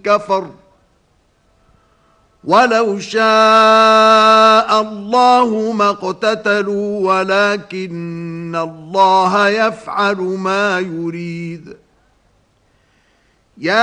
كفر ولو شاء الله ما اقتتلوا ولكن الله يفعل ما يريد.